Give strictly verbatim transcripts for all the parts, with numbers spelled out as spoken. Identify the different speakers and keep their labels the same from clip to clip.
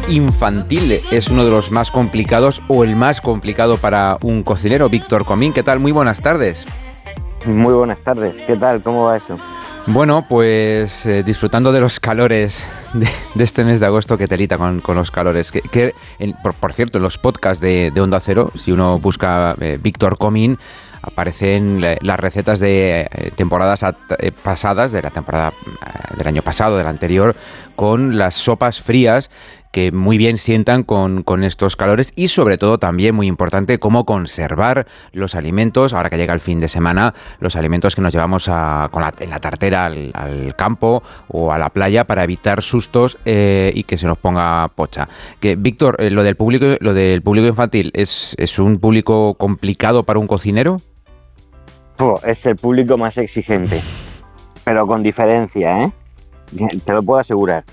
Speaker 1: infantil es uno de los más complicados o el más complicado para un cocinero. Víctor Comín, ¿qué tal? Muy buenas tardes.
Speaker 2: Muy buenas tardes. ¿Qué tal? ¿Cómo va eso?
Speaker 1: Bueno, pues eh, disfrutando de los calores de, de este mes de agosto, que telita con, con los calores. Que, que en, por, por cierto, en los podcasts de, de Onda Cero, si uno busca eh, Víctor Comín, aparecen las recetas de eh, temporadas at, eh, pasadas, de la temporada eh, del año pasado, del anterior, con las sopas frías que muy bien sientan con, con estos calores y sobre todo también muy importante cómo conservar los alimentos, ahora que llega el fin de semana, los alimentos que nos llevamos a, con la, en la tartera al, al campo o a la playa para evitar sustos eh, y que se nos ponga pocha. Que Víctor, eh, lo del público, lo del público infantil, ¿es, es un público complicado para un cocinero?
Speaker 2: Oh, es el público más exigente, pero con diferencia, ¿eh? Te lo puedo asegurar.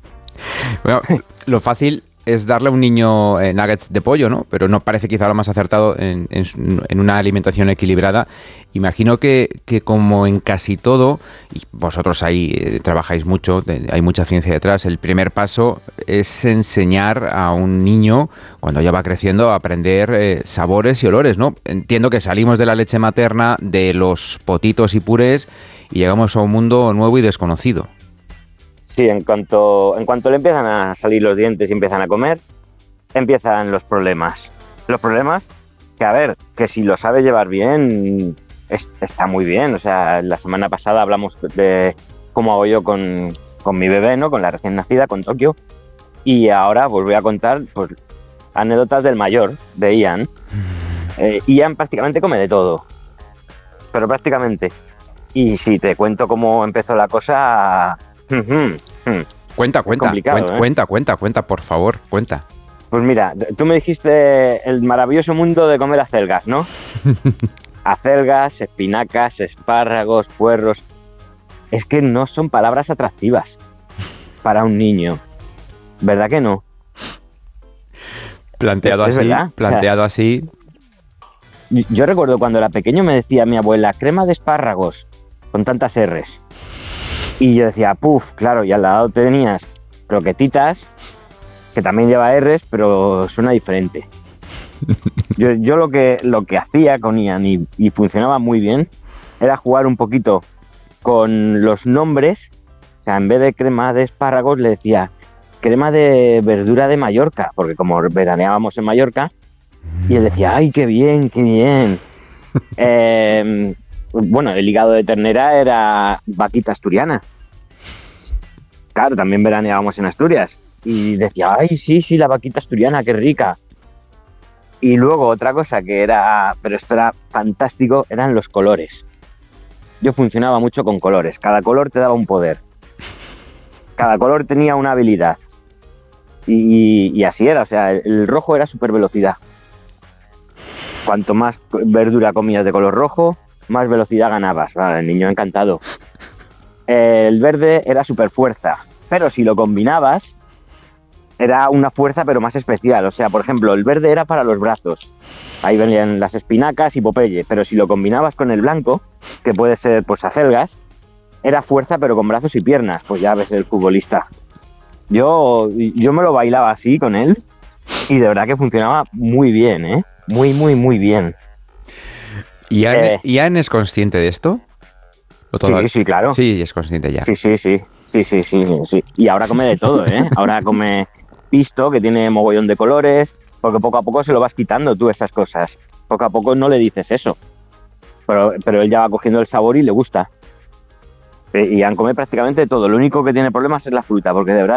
Speaker 1: Bueno, lo fácil es darle a un niño eh, nuggets de pollo, ¿no? Pero no parece quizá lo más acertado en, en, en una alimentación equilibrada. Imagino que, que como en casi todo, y vosotros ahí eh, trabajáis mucho, de, hay mucha ciencia detrás, el primer paso es enseñar a un niño, cuando ya va creciendo, a aprender eh, sabores y olores, ¿no? Entiendo que salimos de la leche materna, de los potitos y purés, y llegamos a un mundo nuevo y desconocido.
Speaker 2: Sí, en cuanto, en cuanto le empiezan a salir los dientes y empiezan a comer, empiezan los problemas. Los problemas que, a ver, que si lo sabes llevar bien, es, está muy bien. O sea, la semana pasada hablamos de cómo hago yo con, con mi bebé, ¿no? Con la recién nacida, con Tokio. Y ahora pues voy a contar pues, anécdotas del mayor, de Ian. Eh, Ian prácticamente come de todo, pero prácticamente. Y si te cuento cómo empezó la cosa...
Speaker 1: Cuenta, cuenta, cuenta,
Speaker 2: ¿eh?
Speaker 1: cuenta, cuenta, cuenta, por favor, cuenta.
Speaker 2: Pues mira, tú me dijiste el maravilloso mundo de comer acelgas, ¿no? Acelgas, espinacas, espárragos, puerros. Es que no son palabras atractivas para un niño. ¿Verdad que no?
Speaker 1: Planteado así,
Speaker 2: verdad?
Speaker 1: planteado
Speaker 2: O sea,
Speaker 1: así.
Speaker 2: Yo recuerdo cuando era pequeño me decía mi abuela, crema de espárragos, con tantas erres. Y yo decía, puf, claro, y al lado tenías croquetitas, que también lleva erres, pero suena diferente. Yo, yo lo que lo que hacía con Ian, y, y funcionaba muy bien, era jugar un poquito con los nombres. O sea, en vez de crema de espárragos, le decía crema de verdura de Mallorca, porque como veraneábamos en Mallorca, y él decía, ¡ay, qué bien, qué bien! eh... Bueno, el hígado de ternera era vaquita asturiana. Claro, también veraneábamos en Asturias. Y decía, ay, sí, sí, la vaquita asturiana, qué rica. Y luego otra cosa que era, pero esto era fantástico, eran los colores. Yo funcionaba mucho con colores. Cada color te daba un poder. Cada color tenía una habilidad. Y, y así era, o sea, el, el rojo era super velocidad. Cuanto más verdura comías de color rojo, más velocidad ganabas. Vale, el niño encantado. El verde era super fuerza, pero si lo combinabas, era una fuerza pero más especial. O sea, por ejemplo, el verde era para los brazos. Ahí venían las espinacas y Popeye, pero si lo combinabas con el blanco, que puede ser pues acelgas, era fuerza pero con brazos y piernas. Pues ya ves el futbolista. Yo, yo me lo bailaba así con él y de verdad que funcionaba muy bien, ¿eh? Muy, muy, muy bien.
Speaker 1: ¿Ian, eh, ¿Ian es consciente de esto? ¿O todo?
Speaker 2: Sí, sí, claro.
Speaker 1: Sí, es consciente ya.
Speaker 2: Sí, sí, sí. Sí, sí, sí, sí. Y ahora come de todo, ¿eh? Ahora come pisto, que tiene mogollón de colores, porque poco a poco se lo vas quitando tú esas cosas. Poco a poco no le dices eso. Pero, pero él ya va cogiendo el sabor y le gusta. Y Ian come prácticamente todo. Lo único que tiene problemas es la fruta, porque de verdad